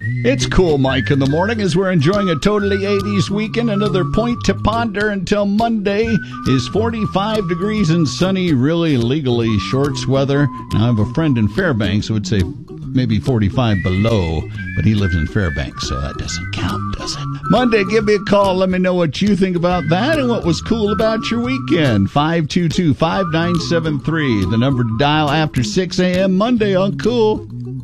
It's Cool Mike in the morning as we're enjoying a totally 80s weekend. Another point to ponder until Monday is 45 degrees and sunny, really legally shorts weather. Now, I have a friend in Fairbanks who would say maybe 45 below, but he lives in Fairbanks, so that doesn't count, does it? Monday, give me a call. Let me know what you think about that and what was cool about your weekend. 522-5973, the number to dial after 6 a.m. Monday on Cool.